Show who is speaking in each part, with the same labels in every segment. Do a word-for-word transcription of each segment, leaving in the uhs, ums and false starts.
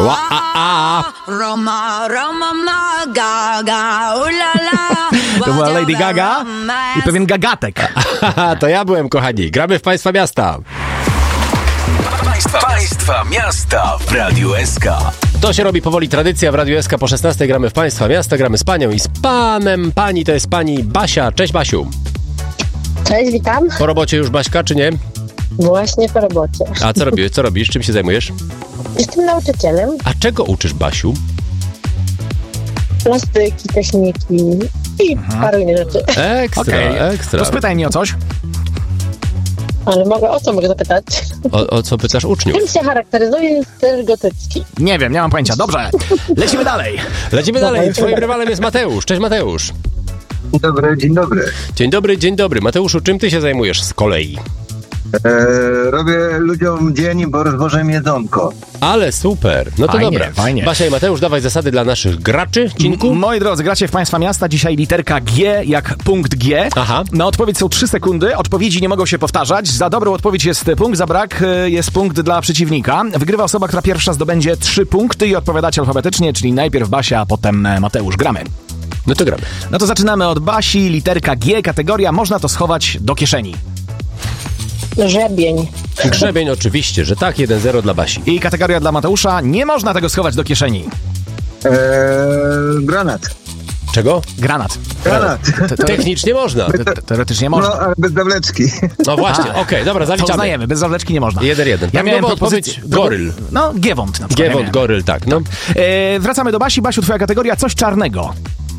Speaker 1: Ła, a, a.
Speaker 2: Roma, Roma, ma, gaga, ulala.
Speaker 3: To była Lady Gaga i pewien gagatek.
Speaker 1: To ja byłem, kochani. Gramy w Państwa Miasta.
Speaker 4: Państwa, państwa Miasta w Radiu S K.
Speaker 1: To się robi powoli tradycja w Radiu S K. Po szesnastej gramy w Państwa Miasta, gramy z panią i z panem. Pani to jest pani Basia. Cześć, Basiu.
Speaker 5: Cześć, witam.
Speaker 1: Po robocie już, Baśka, czy nie?
Speaker 5: Właśnie po robocie.
Speaker 1: A co robisz? Co robisz? Czym się zajmujesz?
Speaker 5: Jestem nauczycielem.
Speaker 1: A czego uczysz, Basiu?
Speaker 5: Plastyki, techniki i paru innych rzeczy.
Speaker 1: Ekstra,
Speaker 3: Okej,
Speaker 1: ekstra.
Speaker 3: to spytaj mnie o coś.
Speaker 5: Ale mogę, o co mogę zapytać?
Speaker 1: O, o co pytasz uczniów?
Speaker 5: Czym się charakteryzuje styl gotycki?
Speaker 3: Nie wiem, nie mam pojęcia. Dobrze, lecimy dalej.
Speaker 1: Lecimy dalej. Twoim rywalem jest Mateusz. Cześć, Mateusz.
Speaker 6: Dzień dobry, dzień dobry.
Speaker 1: Dzień dobry, dzień dobry. Mateuszu, czym ty się zajmujesz z kolei?
Speaker 6: Eee, robię ludziom dzień, bo rozwożę jedzonko.
Speaker 1: Ale super. No to
Speaker 3: Fajnie,
Speaker 1: dobra.
Speaker 3: fajnie.
Speaker 1: Basia i Mateusz, dawaj zasady dla naszych graczy. Cinku?
Speaker 3: M- Moi drodzy, gracie w Państwa Miasta. Dzisiaj literka G jak punkt G.
Speaker 1: Aha.
Speaker 3: Na odpowiedź są trzy sekundy. Odpowiedzi nie mogą się powtarzać. Za dobrą odpowiedź jest punkt, za brak y, jest punkt dla przeciwnika. Wygrywa osoba, która pierwsza zdobędzie trzy punkty i odpowiadacie alfabetycznie, czyli najpierw Basia, a potem e, Mateusz. Gramy.
Speaker 1: No to gramy.
Speaker 3: No to zaczynamy od Basi. Literka G, kategoria można to schować do kieszeni.
Speaker 5: Grzebień.
Speaker 1: Grzebień oczywiście, że tak. jeden zero dla Basi.
Speaker 3: I kategoria dla Mateusza. Nie można tego schować do kieszeni.
Speaker 6: Eee, granat.
Speaker 1: Czego?
Speaker 3: Granat.
Speaker 6: Granat.
Speaker 3: Te- te-
Speaker 1: Technicznie można.
Speaker 3: te- te- Teoretycznie
Speaker 6: No,
Speaker 3: można.
Speaker 6: ale bez zawleczki.
Speaker 1: No właśnie,
Speaker 3: A.
Speaker 1: okej, dobra,
Speaker 3: To
Speaker 1: zaliczamy.
Speaker 3: uznajemy, bez zawleczki nie można.
Speaker 1: Jeden, jeden.
Speaker 3: Ja
Speaker 1: Tak,
Speaker 3: miałem
Speaker 1: no bo
Speaker 3: propozycję.
Speaker 1: odpowiedź goryl.
Speaker 3: No, Giewont na przykład. ja
Speaker 1: Giewont,
Speaker 3: miałem.
Speaker 1: goryl, tak. No.
Speaker 3: E, wracamy do Basi. Basiu, twoja kategoria coś czarnego.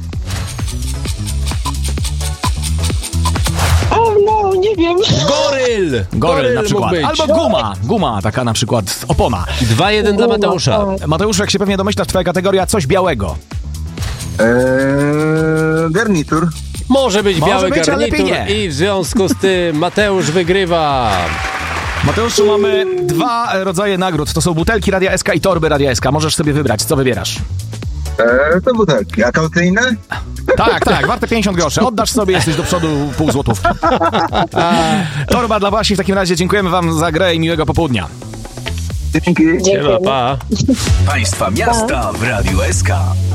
Speaker 5: O no, nie wiem.
Speaker 1: Goryl!
Speaker 3: Goryl na
Speaker 1: mógł
Speaker 3: przykład.
Speaker 1: być.
Speaker 3: Albo guma. Guma, taka na przykład opona.
Speaker 1: dwa jeden dla Mateusza.
Speaker 3: Mateusz, jak się pewnie domyślasz, twoja kategoria coś białego.
Speaker 6: Eee, garnitur.
Speaker 1: Może być
Speaker 3: Może
Speaker 1: biały
Speaker 3: być, ale lepiej
Speaker 1: garnitur
Speaker 3: nie.
Speaker 1: i w związku z tym Mateusz wygrywa.
Speaker 3: Mateuszu, mamy dwa rodzaje nagród. To są butelki Radia S K i torby Radia S K. Możesz sobie wybrać, co wybierasz.
Speaker 6: Eee, to butelki. A kaucyjne?
Speaker 3: Tak, tak, warte pięćdziesiąt groszy. Oddasz sobie, jesteś do przodu pół złotówki. Torba dla Basi. W takim razie dziękujemy wam za grę i miłego popołudnia.
Speaker 6: Dzięki.
Speaker 5: Dziękuję.
Speaker 1: Pa.
Speaker 4: Państwa Miasta w Radiu S K.